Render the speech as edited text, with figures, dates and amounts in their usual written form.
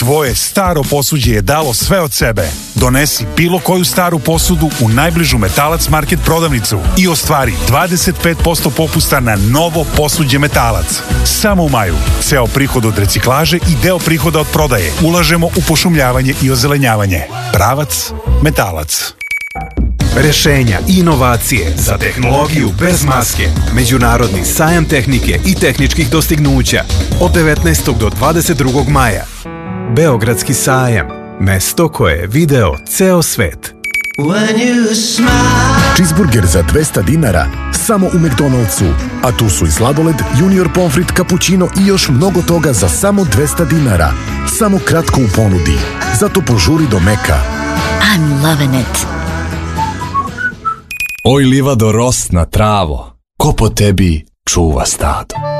Tvoje staro posuđe je dalo sve od sebe. Donesi bilo koju staru posudu u najbližu Metalac Market prodavnicu i ostvari 25% popusta na novo posuđe Metalac. Samo u maju. Ceo prihod od reciklaže i deo prihoda od prodaje ulažemo u pošumljavanje i ozelenjavanje. Pravac Metalac. Rešenja i inovacije za tehnologiju bez maske. Međunarodni sajam tehnike i tehničkih dostignuća od 19. do 22. maja. Beogradski sajam. Mesto koje je video ceo svet. Cheeseburger za 200 dinara samo u McDonald'su. A tu su i sladoled, junior pomfrit, cappuccino i još mnogo toga za samo 200 dinara. Samo kratko u ponudi. Zato požuri do Meka. I'm loving it. Oj livado rosna travo, ko po tebi čuva stado.